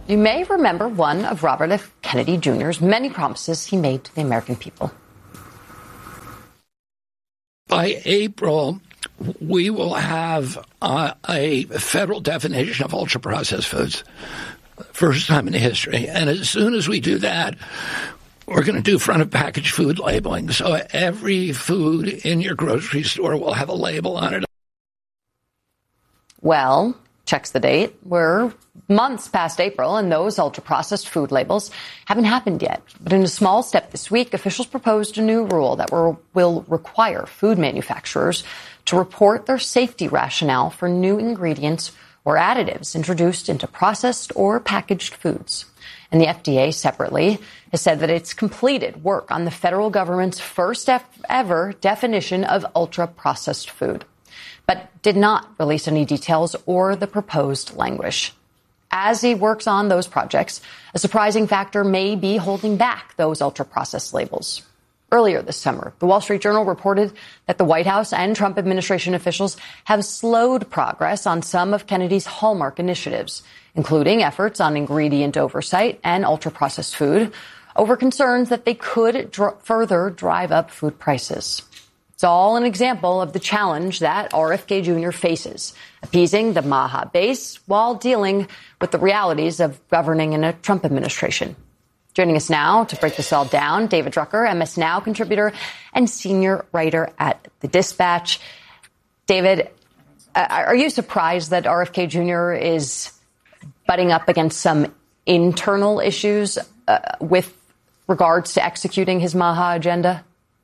You may remember one of Robert F. Kennedy Jr.'s many promises he made to the American people. By April, we will have a federal definition of ultra-processed foods. First time in history. And as soon as we do that, we're going to do front-of-package food labeling. So every food in your grocery store will have a label on it. Well, checks the date. We're months past April, and those ultra-processed food labels haven't happened yet. But in a small step this week, officials proposed a new rule that will require food manufacturers to report their safety rationale for new ingredients or additives introduced into processed or packaged foods. And the FDA separately has said that it's completed work on the federal government's first ever definition of ultra-processed food, but did not release any details or the proposed language. As he works on those projects, a surprising factor may be holding back those ultra-processed labels. Earlier this summer, the Wall Street Journal reported that the White House and Trump administration officials have slowed progress on some of Kennedy's hallmark initiatives, including efforts on ingredient oversight and ultra-processed food, over concerns that they could further drive up food prices. It's all an example of the challenge that RFK Jr. faces, appeasing the MAHA base while dealing with the realities of governing in a Trump administration. Joining us now to break this all down, David Drucker, MS Now contributor and senior writer at The Dispatch. David, are you surprised that RFK Jr. is butting up against some internal issues with regards to executing his MAHA agenda?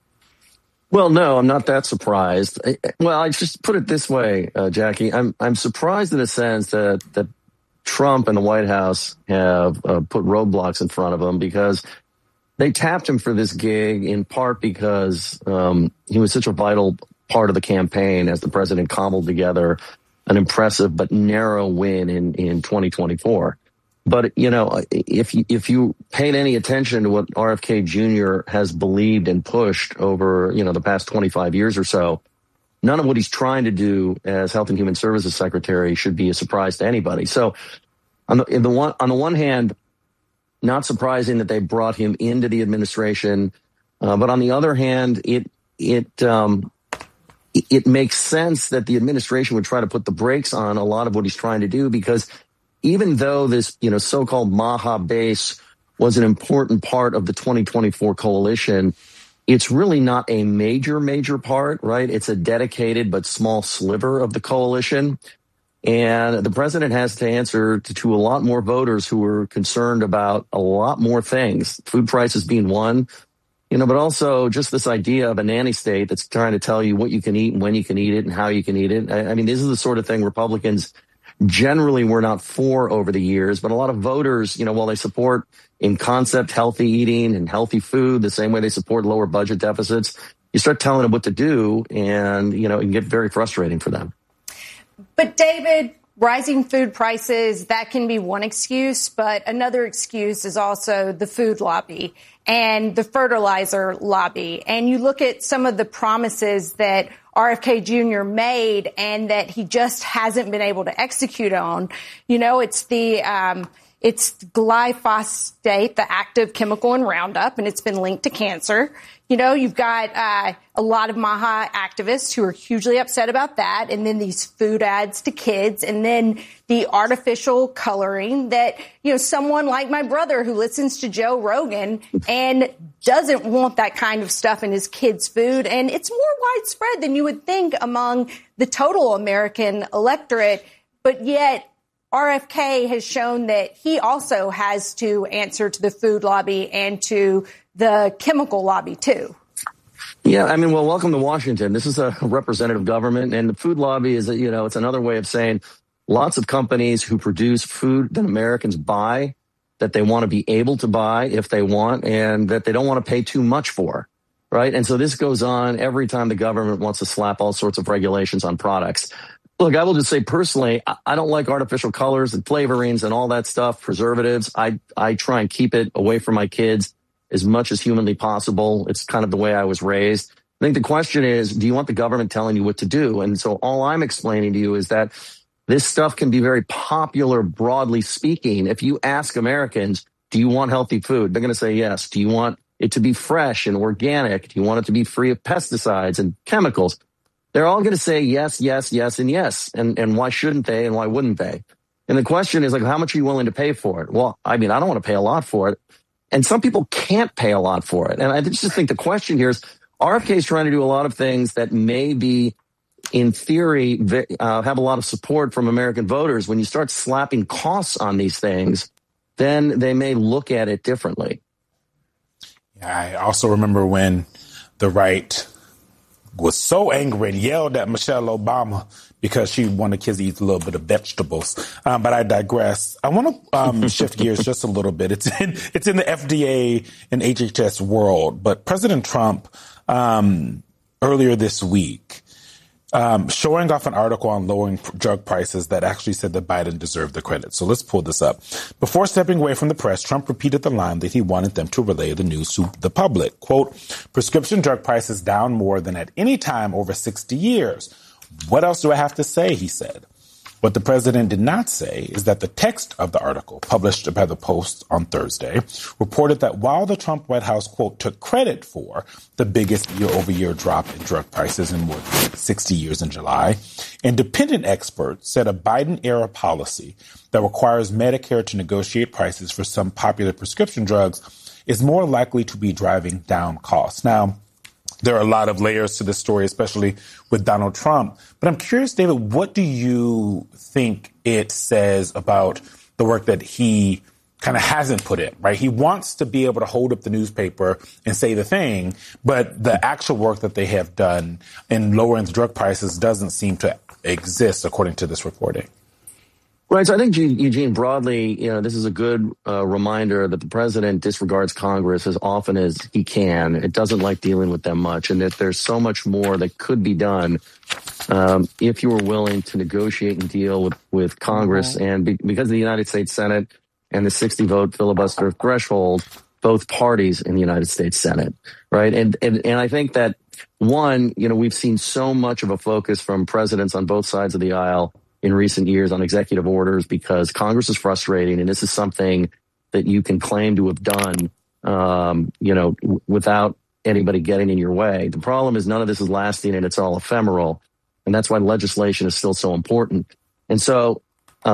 Well, no, I'm not that surprised. I just put it this way, Jackie. I'm surprised in a sense that Trump and the White House have put roadblocks in front of him, because they tapped him for this gig in part because he was such a vital part of the campaign as the president cobbled together an impressive but narrow win in 2024. But, you know, if you paid any attention to what RFK Jr. has believed and pushed over, you know, the past 25 years or so, none of what he's trying to do as Health and Human Services Secretary should be a surprise to anybody. So on the one hand, not surprising that they brought him into the administration. But on the other hand, it makes sense that the administration would try to put the brakes on a lot of what he's trying to do, because even though this, you know, so-called MAHA base was an important part of the 2024 coalition, it's really not a major part, right? It's a dedicated but small sliver of the coalition. And the president has to answer to a lot more voters who are concerned about a lot more things, food prices being one, you know, but also just this idea of a nanny state that's trying to tell you what you can eat and when you can eat it and how you can eat it. I mean, this is the sort of thing Republicans generally were not for over the years, but a lot of voters, you know, while they support in concept healthy eating and healthy food the same way they support lower budget deficits, you start telling them what to do and, you know, it can get very frustrating for them. But David, rising food prices, that can be one excuse, but another excuse is also the food lobby and the fertilizer lobby. And you look at some of the promises that RFK Jr. made and that he just hasn't been able to execute on. You know, it's glyphosate, the active chemical in Roundup, and it's been linked to cancer. You know, you've got a lot of MAHA activists who are hugely upset about that, and then these food ads to kids, and then the artificial coloring that, you know, someone like my brother who listens to Joe Rogan and doesn't want that kind of stuff in his kids' food. And it's more widespread than you would think among the total American electorate, but yet RFK has shown that he also has to answer to the food lobby and to the chemical lobby, too. Yeah, I mean, well, welcome to Washington. This is a representative government, and the food lobby is, you know, it's another way of saying lots of companies who produce food that Americans buy, that they want to be able to buy if they want, and that they don't want to pay too much for, right? And so this goes on every time the government wants to slap all sorts of regulations on products. Look, I will just say personally, I don't like artificial colors and flavorings and all that stuff, preservatives. I try and keep it away from my kids as much as humanly possible. It's kind of the way I was raised. I think the question is, do you want the government telling you what to do? And so all I'm explaining to you is that This stuff can be very popular, broadly speaking. If you ask Americans, do you want healthy food? They're going to say yes. Do you want it to be fresh and organic? Do you want it to be free of pesticides and chemicals? They're all going to say yes, yes, yes, and yes. And why shouldn't they and why wouldn't they? And the question is, like, how much are you willing to pay for it? Well, I mean, I don't want to pay a lot for it. And some people can't pay a lot for it. And I just think the question here is, RFK is trying to do a lot of things that may be, in theory, have a lot of support from American voters. When you start slapping costs on these things, then they may look at it differently. Yeah, I also remember when the right was so angry and yelled at Michelle Obama because she wanted kids to eat a little bit of vegetables. But I digress. I want to shift gears just a little bit. It's in the FDA and HHS world. But President Trump, earlier this week, showing off an article on lowering drug prices that actually said that Biden deserved the credit. So let's pull this up. Before stepping away from the press, Trump repeated the line that he wanted them to relay the news to the public. Quote, prescription drug prices down more than at any time over 60 years. What else do I have to say, he said. What the president did not say is that the text of the article, published by the Post on Thursday, reported that while the Trump White House, quote, took credit for the biggest year-over-year drop in drug prices in more than 60 years in July, independent experts said a Biden-era policy that requires Medicare to negotiate prices for some popular prescription drugs is more likely to be driving down costs. Now, there are a lot of layers to this story, especially with Donald Trump. But I'm curious, David, what do you think it says about the work that he kind of hasn't put in, right? He wants to be able to hold up the newspaper and say the thing, but the actual work that they have done in lowering the drug prices doesn't seem to exist, according to this reporting. Right. So I think, Eugene, broadly, this is a good reminder that the president disregards Congress as often as he can. It doesn't like dealing with them much, and that there's so much more that could be done if you were willing to negotiate and deal with Congress. And because of the United States Senate and the 60-vote filibuster threshold, both parties in the United States Senate. Right. And I think that, one, we've seen so much of a focus from presidents on both sides of the aisle in recent years on executive orders because Congress is frustrating, and this is something that you can claim to have done, without anybody getting in your way. The problem is none of this is lasting, and it's all ephemeral, and that's why legislation is still so important. And so,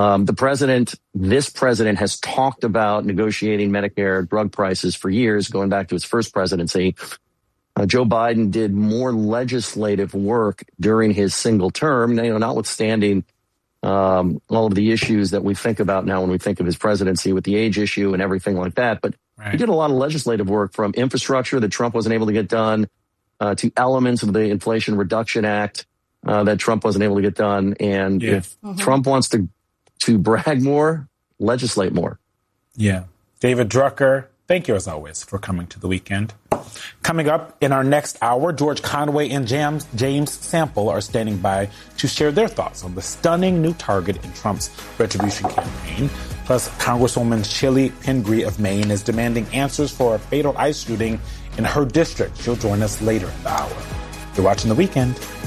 this president has talked about negotiating Medicare drug prices for years, going back to his first presidency. Joe Biden did more legislative work during his single term, notwithstanding all of the issues that we think about now when we think of his presidency with the age issue and everything like that. But He did a lot of legislative work, from infrastructure that Trump wasn't able to get done to elements of the Inflation Reduction Act that Trump wasn't able to get done. And if Trump wants to brag more, legislate more. Yeah. David Drucker, thank you as always for coming to The Weekend. Coming up in our next hour, George Conway and James Sample are standing by to share their thoughts on the stunning new target in Trump's retribution campaign. Plus, Congresswoman Shelley Pingree of Maine is demanding answers for a fatal ICE shooting in her district. She'll join us later in the hour. You're watching The Weekend.